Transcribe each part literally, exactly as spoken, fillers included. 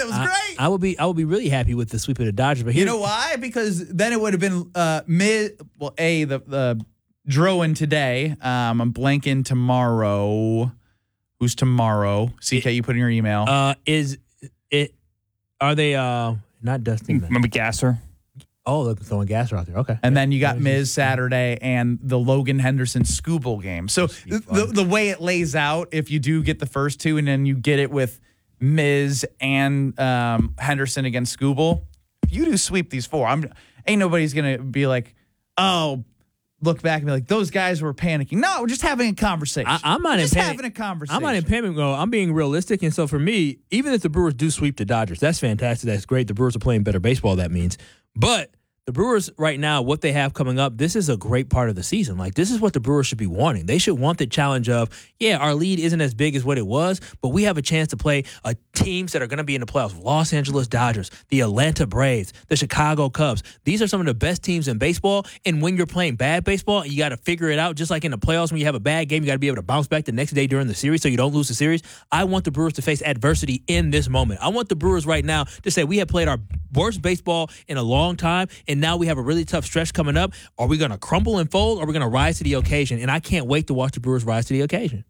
That was I, great. I would be I would be really happy with the sweep of the Dodgers. But you know why? Because then it would have been uh, mid. Well, a the the Drowan today. Um, I'm blanking tomorrow. Who's tomorrow? C K, you put in your email. Uh, is it? Are they uh not dusting? Remember Gasser? Oh, they're throwing Gasser out there. Okay. And then you got Miz Saturday and the Logan Henderson Skubal game. So the, the way it lays out, if you do get the first two and then you get it with Miz and um, Henderson against Skubal, if you do sweep these four, I'm ain't nobody's going to be like, oh, look back and be like, those guys were panicking. No, we're just having a conversation. I, I'm not just in panic. having a conversation. I'm not in panic. No, I'm being realistic. And so for me, even if the Brewers do sweep the Dodgers, that's fantastic. That's great. The Brewers are playing better baseball, that means. But the Brewers right now, what they have coming up, this is a great part of the season. Like, this is what the Brewers should be wanting. They should want the challenge of, yeah, our lead isn't as big as what it was, but we have a chance to play uh, teams that are going to be in the playoffs. Los Angeles Dodgers, the Atlanta Braves, the Chicago Cubs. These are some of the best teams in baseball. And when you're playing bad baseball, you got to figure it out. Just like in the playoffs, when you have a bad game, you got to be able to bounce back the next day during the series so you don't lose the series. I want the Brewers to face adversity in this moment. I want the Brewers right now to say we have played our worst baseball in a long time, and now we have a really tough stretch coming up. Are we going to crumble and fold, or are we going to rise to the occasion? And I can't wait to watch the Brewers rise to the occasion.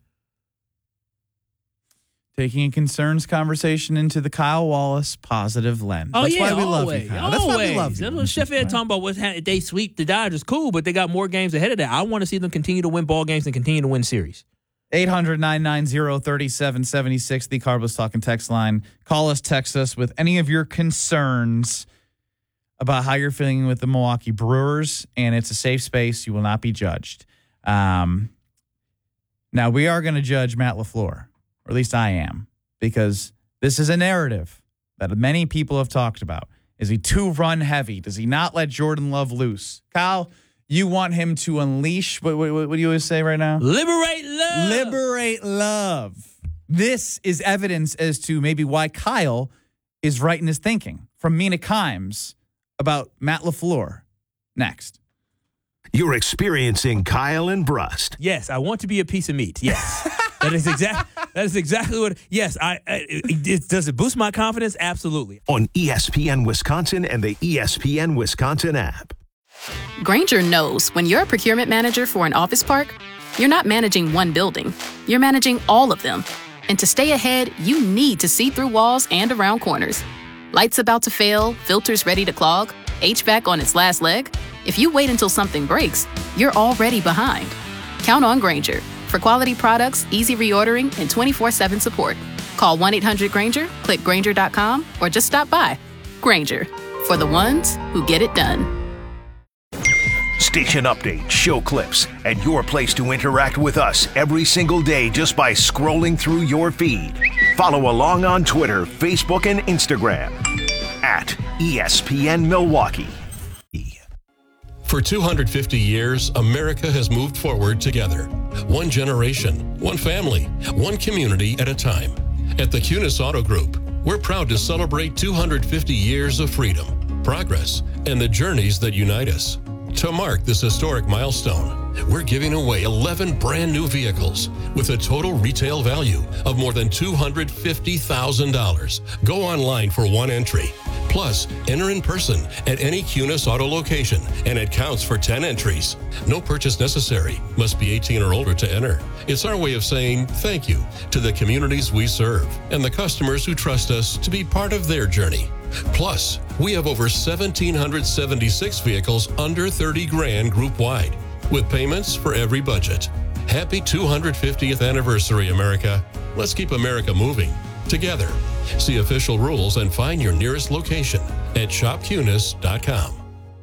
Taking a concerns conversation into the Kyle Wallace positive lens. Oh, That's yeah, why we always, love you, Kyle. Always. That's why we love you. That's what Chef Ed talking about. Was if they sweep the Dodgers, cool, but they got more games ahead of that. I want to see them continue to win ball games and continue to win series. eight hundred, nine nine zero, three seven seven six, the Carbos Talking text line. Call us, text us with any of your concerns about how you're feeling with the Milwaukee Brewers, and it's a safe space. You will not be judged. Um, now, we are going to judge Matt LaFleur, or at least I am, because this is a narrative that many people have talked about. Is he too run heavy? Does he not let Jordan Love loose? Kyle, you want him to unleash, what, what, what do you always say right now? Liberate love. Liberate love. This is evidence as to maybe why Kyle is right in his thinking. From Mina Kimes about Matt LaFleur. Next. You're experiencing Kyle and Brust. Yes, I want to be a piece of meat. Yes. That is exact. That is exactly what. Yes, I. It, it, does it boost my confidence? Absolutely. On E S P N Wisconsin and the E S P N Wisconsin app. Grainger knows when you're a procurement manager for an office park, you're not managing one building. You're managing all of them. And to stay ahead, you need to see through walls and around corners. Lights about to fail, filters ready to clog, H V A C on its last leg. If you wait until something breaks, you're already behind. Count on Grainger for quality products, easy reordering, and twenty-four seven support. Call one eight hundred Grainger, click Grainger dot com, or just stop by. Grainger, for the ones who get it done. Station updates, show clips, and your place to interact with us every single day just by scrolling through your feed. Follow along on Twitter, Facebook, and Instagram at E S P N Milwaukee. For two hundred fifty years, America has moved forward together. One generation, one family, one community at a time. At the Kunis Auto Group, we're proud to celebrate two hundred fifty years of freedom, progress, and the journeys that unite us. To mark this historic milestone, we're giving away eleven brand new vehicles with a total retail value of more than two hundred fifty thousand dollars. Go online for one entry. Plus, enter in person at any Kunis Auto location, and it counts for ten entries. No purchase necessary. Must be eighteen or older to enter. It's our way of saying thank you to the communities we serve and the customers who trust us to be part of their journey. Plus, we have over one thousand seven hundred seventy-six vehicles under thirty grand group wide, with payments for every budget. Happy two hundred fiftieth anniversary, America. Let's keep America moving together. See official rules and find your nearest location at shop kunis dot com.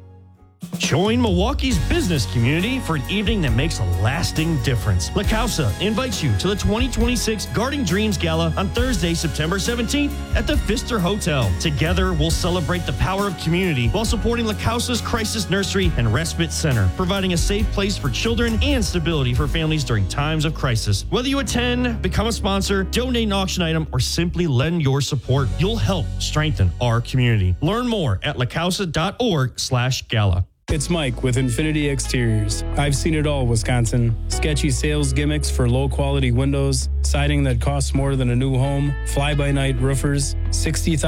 Join Milwaukee's business community for an evening that makes a lasting difference. La Causa invites you to the twenty twenty-six Guarding Dreams Gala on Thursday, September seventeenth at the Pfister Hotel. Together, we'll celebrate the power of community while supporting La Causa's Crisis Nursery and Respite Center, providing a safe place for children and stability for families during times of crisis. Whether you attend, become a sponsor, donate an auction item, or simply lend your support, you'll help strengthen our community. Learn more at lacausa dot org slash gala. It's Mike with Infinity Exteriors. I've seen it all, Wisconsin. Sketchy sales gimmicks for low-quality windows, siding that costs more than a new home, fly-by-night roofers, sixty thousand